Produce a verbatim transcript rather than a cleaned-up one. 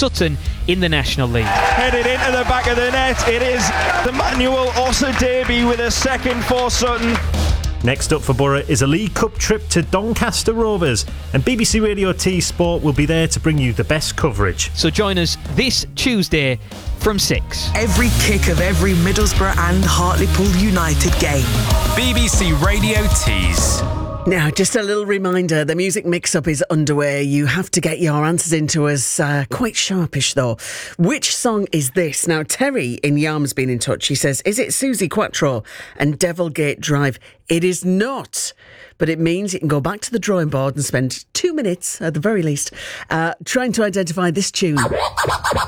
Sutton in the National League. Headed into the back of the net, it is the Manuel Osadebe with a second for Sutton. Next up for Borough is a League Cup trip to Doncaster Rovers, and B B C Radio T Sport will be there to bring you the best coverage. So join us this Tuesday from six. Every kick of every Middlesbrough and Hartlepool United game. B B C Radio Tees. Now, just a little reminder, the music mix-up is underway. You have to get your answers into us uh, quite sharpish, though. Which song is this? Now, Terry in Yarm's been in touch. He says, is it Susie Quattro and Devilgate Drive? It is not, but it means you can go back to the drawing board and spend two minutes, at the very least, uh, trying to identify this tune.